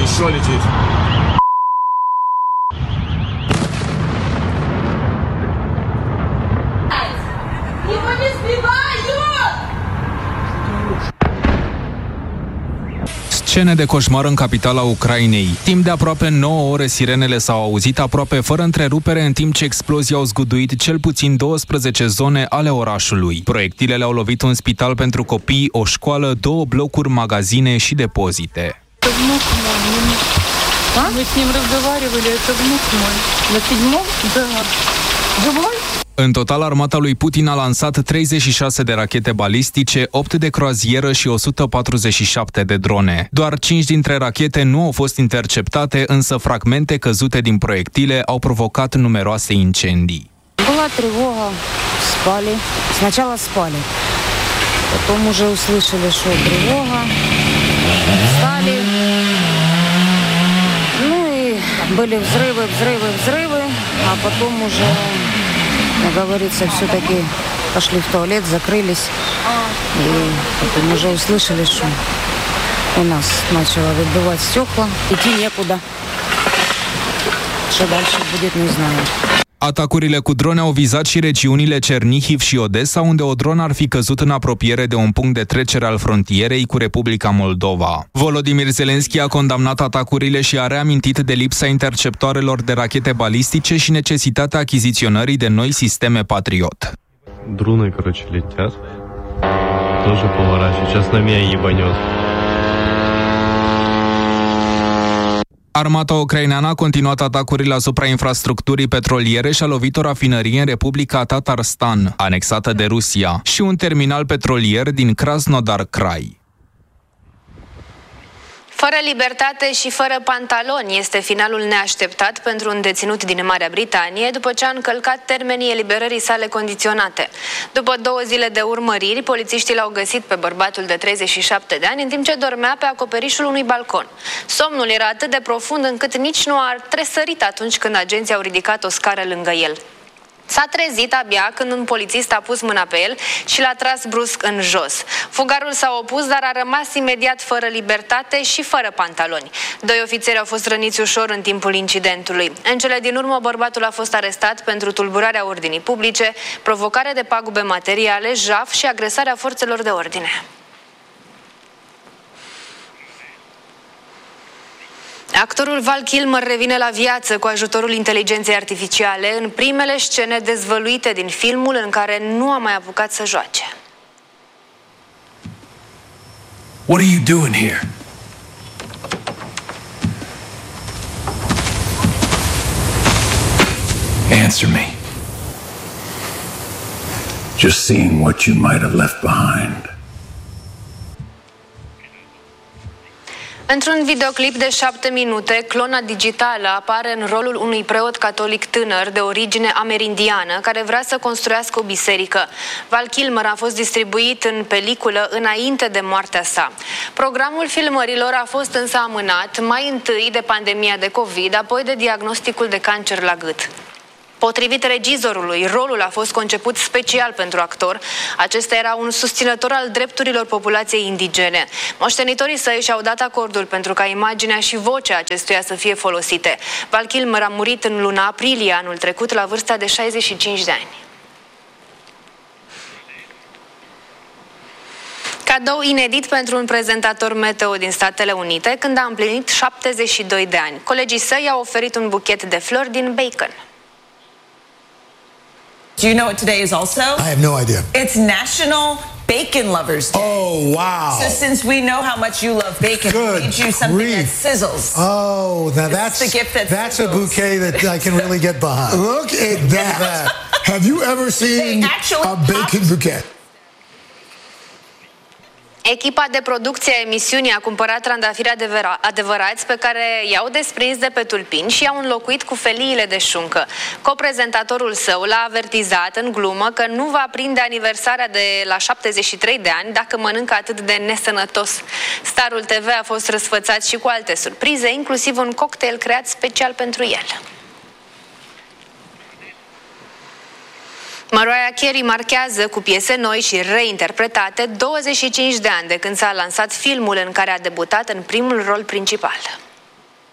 хорошо летит. Его не сбивают! Scene de coșmar în capitala Ucrainei. Timp de aproape 9 ore, sirenele s-au auzit aproape fără întrerupere, în timp ce explozii au zguduit cel puțin 12 zone ale orașului. Proiectilele au lovit un spital pentru copii, o școală, 2 blocuri, magazine și depozite. Мы с ним разговаривали, это внук мой. На 7-м? Да. Живой? În total, armata lui Putin a lansat 36 de rachete balistice, 8 de croazieră și 147 de drone. Doar 5 dintre rachete nu au fost interceptate, însă fragmente căzute din proiectile au provocat numeroase incendii. Была тревога, спали. Сначала спали. Потом уже услышали, что тревога. Встали. Ну и были взрывы, а потом уже, как говорится, все-таки пошли в туалет, закрылись. И потом уже услышали, что у нас начало выбивать стекла. Идти некуда. Что дальше будет, не знаю. Atacurile cu drone au vizat și regiunile Cernihiv și Odessa, unde o dronă ar fi căzut în apropiere de un punct de trecere al frontierei cu Republica Moldova. Volodymyr Zelensky a condamnat atacurile și a reamintit de lipsa interceptoarelor de rachete balistice și necesitatea achiziționării de noi sisteme Patriot. Дроны, летят. Тоже поворачивают. Сейчас на меня ебанет. Armata ucraineană a continuat atacurile asupra infrastructurii petroliere și a lovit o rafinărie în Republica Tatarstan, anexată de Rusia, și un terminal petrolier din Krasnodar Krai. Fără libertate și fără pantaloni este finalul neașteptat pentru un deținut din Marea Britanie după ce a încălcat termenii eliberării sale condiționate. După 2 zile de urmăriri, polițiștii l-au găsit pe bărbatul de 37 de ani în timp ce dormea pe acoperișul unui balcon. Somnul era atât de profund încât nici nu a tresărit atunci când agenții au ridicat o scară lângă el. S-a trezit abia când un polițist a pus mâna pe el și l-a tras brusc în jos. Fugarul s-a opus, dar a rămas imediat fără libertate și fără pantaloni. 2 ofițeri au fost răniți ușor în timpul incidentului. În cele din urmă, bărbatul a fost arestat pentru tulburarea ordinii publice, provocare de pagube materiale, jaf și agresarea forțelor de ordine. Actorul Val Kilmer revine la viață cu ajutorul inteligenței artificiale în primele scene dezvăluite din filmul în care nu a mai apucat să joace. What are you doing here? Answer me. Just seeing what you might have left behind. Într-un videoclip de 7 minute, clona digitală apare în rolul unui preot catolic tânăr de origine amerindiană care vrea să construiască o biserică. Val Kilmer a fost distribuit în peliculă înainte de moartea sa. Programul filmărilor a fost însă amânat mai întâi de pandemia de COVID, apoi de diagnosticul de cancer la gât. Potrivit regizorului, rolul a fost conceput special pentru actor. Acesta era un susținător al drepturilor populației indigene. Moștenitorii săi și-au dat acordul pentru ca imaginea și vocea acestuia să fie folosite. Val Kilmer a murit în luna aprilie anul trecut la vârsta de 65 de ani. Cadou inedit pentru un prezentator meteo din Statele Unite când a împlinit 72 de ani. Colegii săi i-au oferit un buchet de flori din bacon. Do you know what today is also? I have no idea. It's National Bacon Lovers Day. Oh, wow. So since we know how much you love bacon, we made you something that sizzles. Oh, now that's the gift that's a bouquet that I can really get behind. Look at that. Have you ever seen a bacon bouquet? Echipa de producție a emisiunii a cumpărat trandafiri adevărați pe care i-au desprins de pe tulpini și i-au înlocuit cu feliile de șuncă. Coprezentatorul său l-a avertizat în glumă că nu va prinde aniversarea de la 73 de ani dacă mănâncă atât de nesănătos. Starul TV a fost răsfățat și cu alte surprize, inclusiv un cocktail creat special pentru el. Mariah Carey marchează cu piese noi și reinterpretate 25 de ani de când s-a lansat filmul în care a debutat în primul rol principal.